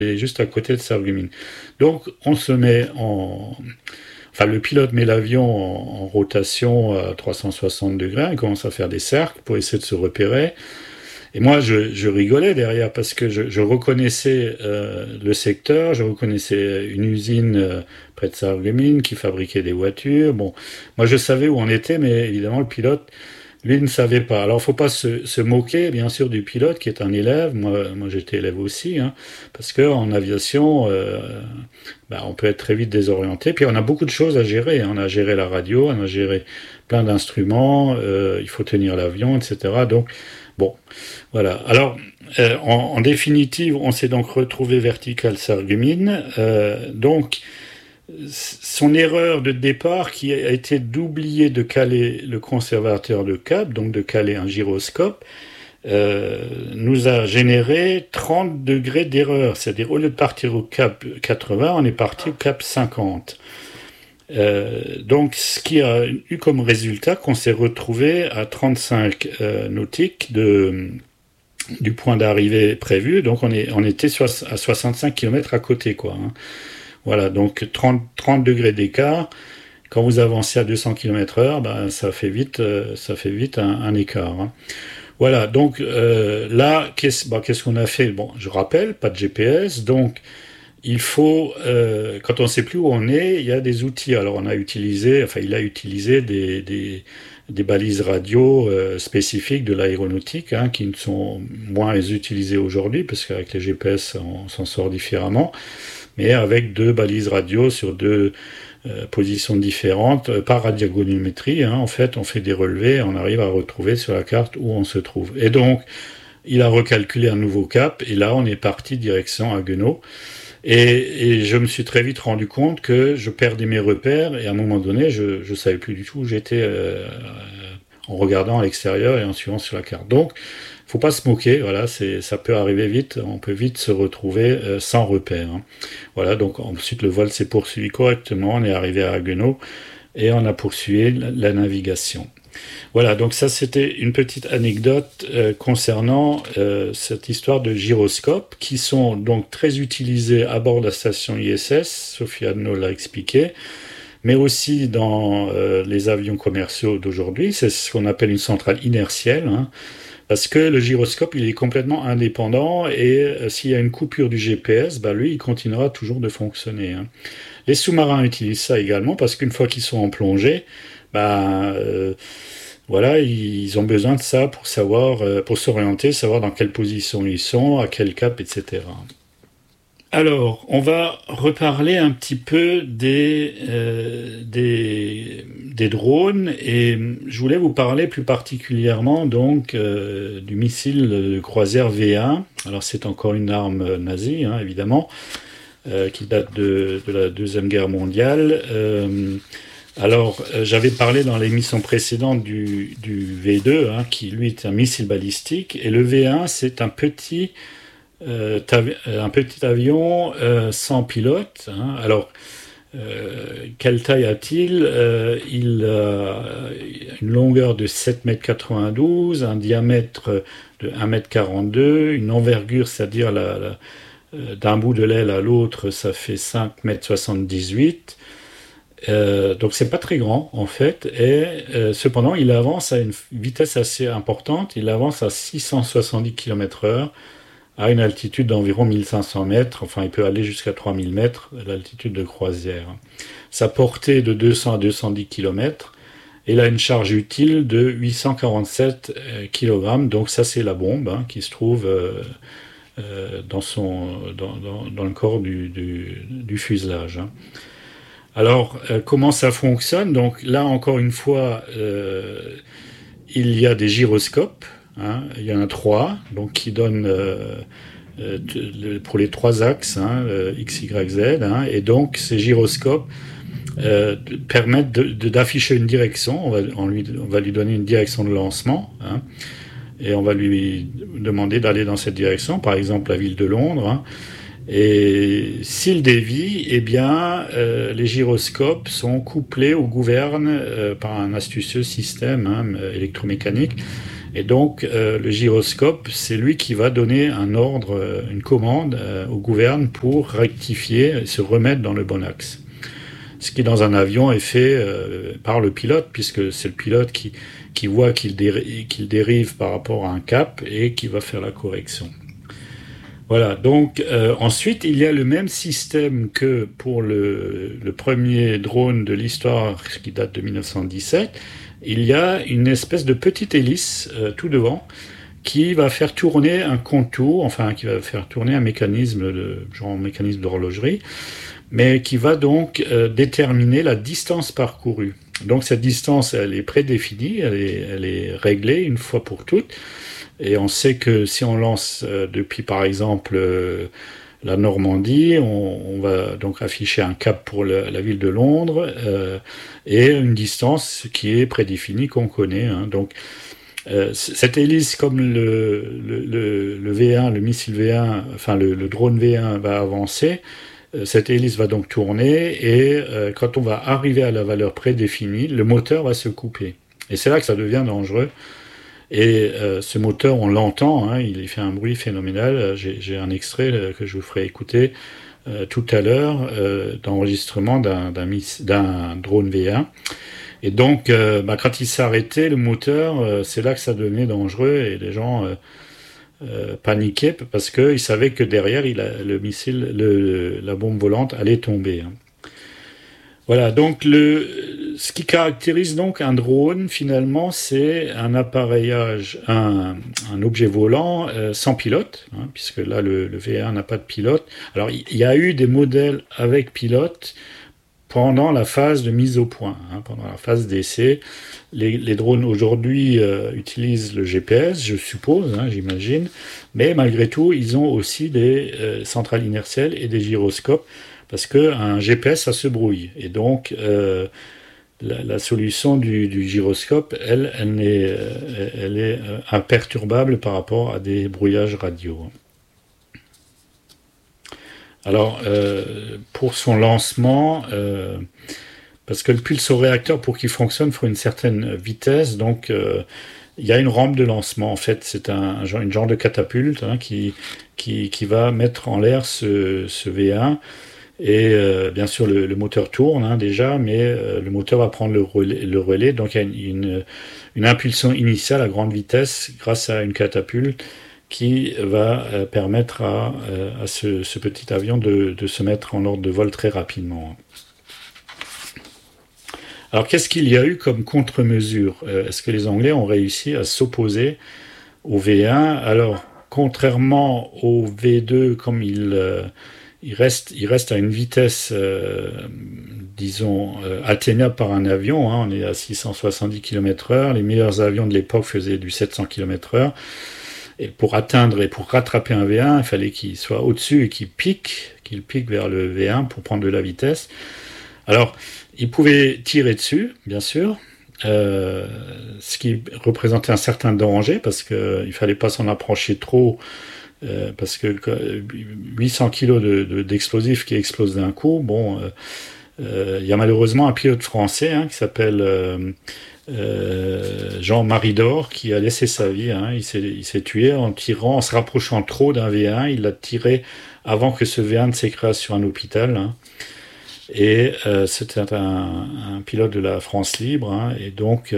est juste à côté de Sarreguemines. Donc, on se met en... Enfin, le pilote met l'avion en rotation à 360 degrés, il commence à faire des cercles pour essayer de se repérer. Et moi, je rigolais derrière parce que je reconnaissais le secteur, je reconnaissais une usine près de Sarreguemines qui fabriquait des voitures. Bon, moi, je savais où on était, mais évidemment, le pilote, lui, ne savait pas. Alors, faut pas se moquer, bien sûr, du pilote qui est un élève. Moi j'étais élève aussi, hein, parce que en aviation, on peut être très vite désorienté. Puis, on a beaucoup de choses à gérer, hein. On a géré la radio, on a géré plein d'instruments, il faut tenir l'avion, etc. Donc, bon, voilà. Alors, en définitive, on s'est donc retrouvé vertical Sarreguemines. Donc, son erreur de départ qui a été d'oublier de caler le conservateur de cap, donc de caler un gyroscope, nous a généré 30 degrés d'erreur. C'est-à-dire, au lieu de partir au cap 80, on est parti au cap 50. Donc, ce qui a eu comme résultat qu'on s'est retrouvé à 35 nautiques du point d'arrivée prévu. Donc, on était à 65 km à côté, quoi, hein. Voilà, donc 30 degrés d'écart. Quand vous avancez à 200 km/h, ça fait vite un écart, hein. Voilà, donc là, qu'est-ce qu'on a fait? Bon, je rappelle, pas de GPS, donc il faut, quand on ne sait plus où on est, il y a des outils. Alors il a utilisé des balises radio spécifiques de l'aéronautique, hein, qui ne sont moins utilisées aujourd'hui, parce qu'avec les GPS, on s'en sort différemment. Mais avec 2 balises radio sur 2 positions différentes, par radiogoniométrie, hein, en fait, on fait des relevés, on arrive à retrouver sur la carte où on se trouve. Et donc, il a recalculé un nouveau cap, et là, on est parti direction Haguenau. Et je me suis très vite rendu compte que je perdais mes repères, et à un moment donné, je savais plus du tout où j'étais en regardant à l'extérieur et en suivant sur la carte. Donc, faut pas se moquer, voilà, ça peut arriver vite, on peut vite se retrouver sans repère, hein. Voilà, donc ensuite le vol s'est poursuivi correctement, on est arrivé à Haguenau et on a poursuivi la navigation. Voilà, donc ça c'était une petite anecdote concernant cette histoire de gyroscopes qui sont donc très utilisés à bord de la station ISS, Sophie Adno l'a expliqué, mais aussi dans les avions commerciaux d'aujourd'hui. C'est ce qu'on appelle une centrale inertielle, hein, parce que le gyroscope, il est complètement indépendant et s'il y a une coupure du GPS, lui, il continuera toujours de fonctionner, hein. Les sous-marins utilisent ça également parce qu'une fois qu'ils sont en plongée, voilà, ils ont besoin de ça pour savoir, pour s'orienter, savoir dans quelle position ils sont, à quel cap, etc. Alors, on va reparler un petit peu des drones et je voulais vous parler plus particulièrement donc du missile de croisière V1. Alors, c'est encore une arme nazie, hein, évidemment, qui date de la Deuxième Guerre mondiale. J'avais parlé dans l'émission précédente du V2, hein, qui lui est un missile balistique, et le V1, c'est un petit avion sans pilote, hein. Alors, quelle taille a-t-il? Il a une longueur de 7,92 m, un diamètre de 1,42 m, une envergure, c'est-à-dire d'un bout de l'aile à l'autre, ça fait 5,78 m. Donc c'est pas très grand en fait, et cependant il avance à une vitesse assez importante, il avance à 670 km/h, à une altitude d'environ 1500 mètres, enfin il peut aller jusqu'à 3000 mètres, l'altitude de croisière. Sa portée de 200 à 210 km, et il a une charge utile de 847 kg, donc ça c'est la bombe, hein, qui se trouve dans le corps du fuselage, hein. Alors, comment ça fonctionne? Donc là, encore une fois, il y a des gyroscopes, hein, il y en a 3, donc qui donnent pour les 3 axes, hein, X, Y, Z, hein, et donc ces gyroscopes permettent d'afficher une direction. On va lui donner une direction de lancement, hein, et on va lui demander d'aller dans cette direction, par exemple la ville de Londres, hein. Et s'il dévie, eh bien, les gyroscopes sont couplés aux gouvernes par un astucieux système, hein, électromécanique. Et donc, le gyroscope, c'est lui qui va donner un ordre, une commande au gouverne pour rectifier et se remettre dans le bon axe. Ce qui, dans un avion, est fait par le pilote, puisque c'est le pilote qui voit qu'il dérive par rapport à un cap et qui va faire la correction. Voilà, donc ensuite, il y a le même système que pour le premier drone de l'histoire qui date de 1917. Il y a une espèce de petite hélice tout devant qui va faire tourner un contour, enfin qui va faire tourner un mécanisme genre mécanisme d'horlogerie, mais qui va donc déterminer la distance parcourue. Donc cette distance, elle est prédéfinie, elle est réglée une fois pour toutes, et on sait que si on lance depuis par exemple la Normandie, on va donc afficher un cap pour la ville de Londres et une distance qui est prédéfinie, qu'on connaît. Hein. Donc cette hélice, comme le V1, le missile V1, enfin le drone V1 va avancer, cette hélice va donc tourner et quand on va arriver à la valeur prédéfinie, le moteur va se couper. Et c'est là que ça devient dangereux. Et ce moteur, on l'entend, hein, il fait un bruit phénoménal. J'ai un extrait que je vous ferai écouter tout à l'heure d'enregistrement d'un drone V1. Et donc, quand il s'est arrêté, le moteur, c'est là que ça devenait dangereux et les gens paniquaient parce qu'ils savaient que derrière, le missile, la bombe volante allait tomber. Hein. Voilà, donc ce qui caractérise donc un drone, finalement, c'est un appareillage, un objet volant sans pilote, hein, puisque là, le V1 n'a pas de pilote. Alors, il y a eu des modèles avec pilote pendant la phase de mise au point, hein, pendant la phase d'essai. Les drones aujourd'hui utilisent le GPS, je suppose, hein, j'imagine, mais malgré tout, ils ont aussi des centrales inertielles et des gyroscopes, parce qu'un GPS, ça se brouille. Et donc, la solution du gyroscope, elle est imperturbable par rapport à des brouillages radio. Alors, pour son lancement, parce que le pulsoréacteur, pour qu'il fonctionne, il faut une certaine vitesse. Donc, il y a une rampe de lancement. En fait, c'est une genre de catapulte hein, qui va mettre en l'air ce V1. Et bien sûr, le moteur tourne hein, déjà, mais le moteur va prendre le relais. Donc, il y a une impulsion initiale à grande vitesse grâce à une catapulte qui va permettre à ce petit avion de se mettre en ordre de vol très rapidement. Alors, qu'est-ce qu'il y a eu comme contre-mesure ? Est-ce que les Anglais ont réussi à s'opposer au V1 ? Alors, contrairement au V2, comme il reste à une vitesse, disons, atteignable par un avion. Hein, on est à 670 km/h. Les meilleurs avions de l'époque faisaient du 700 km/h. Et pour atteindre et pour rattraper un V1, il fallait qu'il soit au-dessus et qu'il pique vers le V1 pour prendre de la vitesse. Alors, il pouvait tirer dessus, bien sûr, ce qui représentait un certain danger parce qu'il ne fallait pas s'en approcher trop. Parce que 800 kilos d'explosifs qui explosent d'un coup, bon, il y a malheureusement un pilote français hein, qui s'appelle Jean Maridor qui a laissé sa vie. Hein, il s'est tué en se rapprochant trop d'un V1. Il l'a tiré avant que ce V1 ne s'écrase sur un hôpital. Hein. Et c'était un pilote de la France libre. Hein, et donc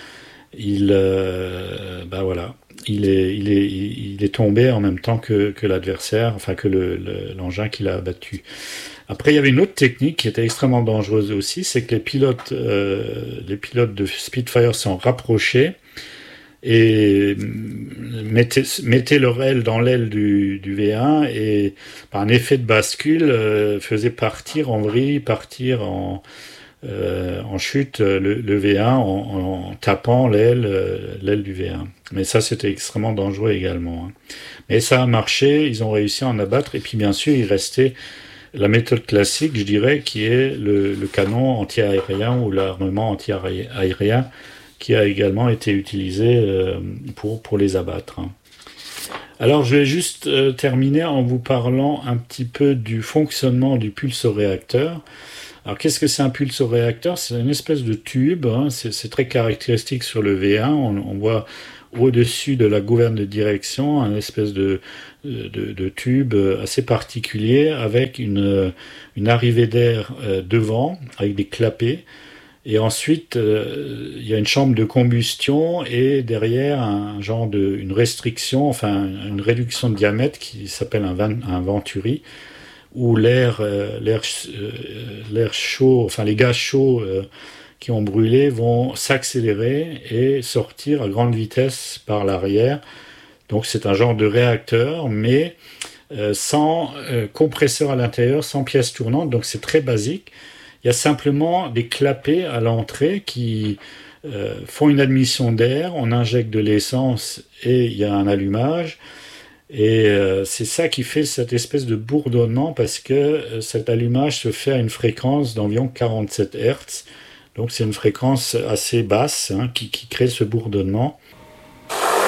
voilà. Il est tombé en même temps que l'adversaire, enfin que l'engin qu'il a abattu. Après, il y avait une autre technique qui était extrêmement dangereuse aussi, c'est que les pilotes de Spitfire sont rapprochés et mettaient leur aile dans l'aile du V1 et par un effet de bascule faisaient partir en vrille, partir en chute le V1 en tapant l'aile du V1. Mais ça, c'était extrêmement dangereux également. Hein. Mais ça a marché, ils ont réussi à en abattre. Et puis, bien sûr, il restait la méthode classique, je dirais, qui est le canon anti-aérien ou l'armement anti-aérien qui a également été utilisé pour les abattre. Hein. Alors, je vais juste terminer en vous parlant un petit peu du fonctionnement du pulsoréacteur. Alors, qu'est-ce que c'est un pulsoréacteur ? C'est une espèce de tube, hein, c'est très caractéristique sur le V1. On voit au-dessus de la gouverne de direction un espèce de tube assez particulier avec une arrivée d'air devant, avec des clapets. Et ensuite, il y a une chambre de combustion et derrière un genre une restriction, enfin une réduction de diamètre qui s'appelle un venturi, où l'air chaud, enfin les gaz chauds qui ont brûlé vont s'accélérer et sortir à grande vitesse par l'arrière. Donc c'est un genre de réacteur, mais sans compresseur à l'intérieur, sans pièces tournantes, donc c'est très basique. Il y a simplement des clapets à l'entrée qui font une admission d'air, on injecte de l'essence et il y a un allumage. Et c'est ça qui fait cette espèce de bourdonnement parce que cet allumage se fait à une fréquence d'environ 47 Hz. Donc c'est une fréquence assez basse qui crée ce bourdonnement.